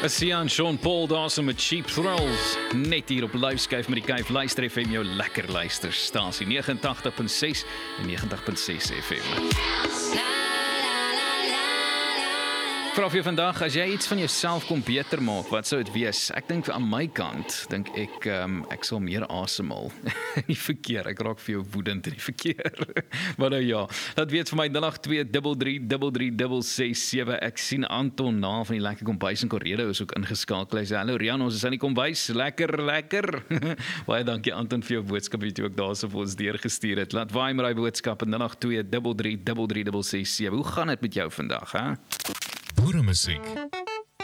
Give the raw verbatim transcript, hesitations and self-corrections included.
Sian Sean Paul daarso met Cheap Thrills. Net hier op Liveskyf met die Kyf Luister F M, jou lekker luisterstasie nege en tagtig punt ses en nege en tagtig punt ses F M. Vra vir vandag, as jy iets van jouself kon beter maak, wat sou dit wees? Ek dink aan my kant, dink ek um, ek sal meer asemhaal in die verkeer. Ek raak vir jou woedend in die verkeer. Maar nou ja, dat weet vir my nul agt twee drie drie drie drie drie ses sewe. Ek sien Anton na van die lekker kombuis in Corredo is ook ingeskakel. Hy sê hallo Rian, ons is aan die kombuis. Lekker, lekker. Baie dankie Anton vir jou boodskap wat jy ook daarso vir ons deurgestuur het. Laat waai met daai boodskap in nul agt twee drie drie drie drie ses sewe. Hoe gaan dit met jou vandag, hè? Boeremuziek.